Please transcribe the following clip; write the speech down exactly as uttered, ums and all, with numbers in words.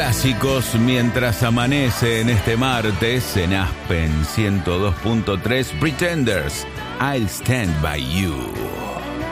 clásicos mientras amanece en este martes en Aspen ciento dos punto tres. Pretenders, I'll Stand By You.